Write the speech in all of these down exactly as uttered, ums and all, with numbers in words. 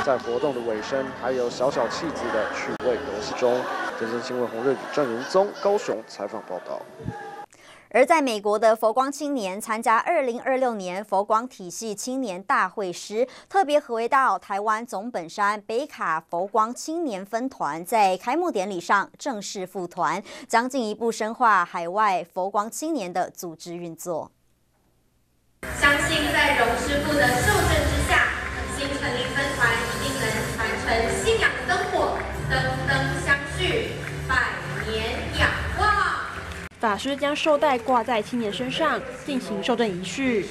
在活动的尾声，还有小小气质的趣味游戏中。天星新闻洪瑞宇、郑云宗高雄采访报道。 而在美国的佛光青年参加二零二六年佛光体系青年大会时，特别回到台湾总本山北卡佛光青年分团，在开幕典礼上正式复团，将进一步深化海外佛光青年的组织运作。 相信在荣师傅的授证之下，新成立分团一定能传承信仰灯火，灯灯相续，百年仰望。 法师将绶带挂在青年身上，进行授证仪式，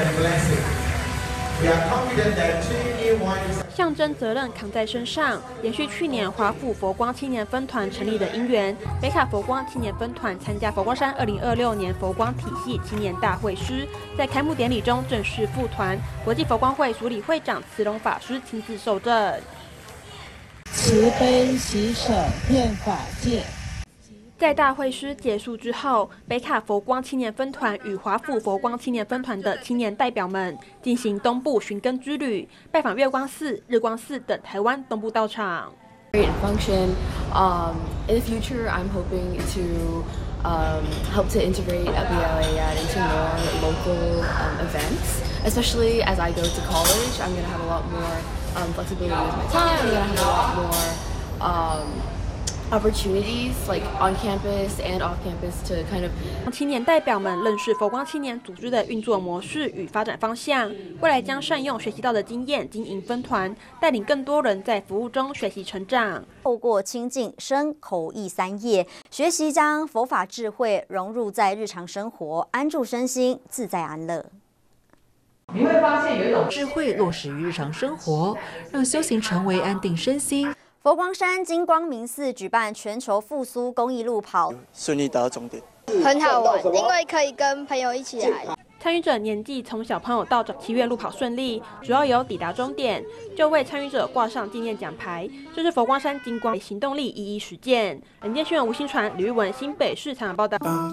象征责任扛在身上。延续去年华府佛光青年分团成立的因缘，北卡佛光青年分团参加佛光山二零二六年佛光体系青年大会师，在开幕典礼中正式复团。国际佛光会署理会长慈龙法师亲自授证， 慈悲喜舍遍法界。 在大会师结束之后，北卡佛光青年分团与华府佛光青年分团的青年代表们进行东部寻根之旅，拜访月光寺、日光寺等台湾东部道场。 Function. Um, in the future, I'm hoping to um, help to integrate F B L A A D into more local um, events. Especially as I go to college, I'm going to have a lot more um, flexibility with my time. I'm going to have a lot more. Um, opportunities like on campus and off campus to kind of 青年代表们认识佛光青年组织的运作模式与发展方向，未来将善用学习到的经验经营分团，带领更多人在服务中学习成长。 透过亲近身口意三业，学习将佛法智慧融入在日常生活，安住身心，自在安乐。 你会发现有一种智慧落实于日常生活，让修行成为安定身心。 佛光山金光明寺举办全球复苏公益路跑， 顺利达到终点， 很好玩，因为可以跟朋友一起来。 参与者年纪从小朋友到长，七月路跑顺利，主要有抵达终点，就为参与者挂上纪念奖牌。这是佛光山金光行动力一一实践。人间新闻吴新传、吕玉文新北市采访报道。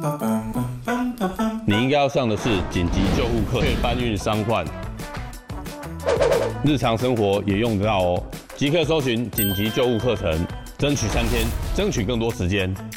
你应该要上的是紧急救护课，可以搬运伤患，日常生活也用得到哦。即刻搜寻紧急救护课程，争取三天，争取更多时间。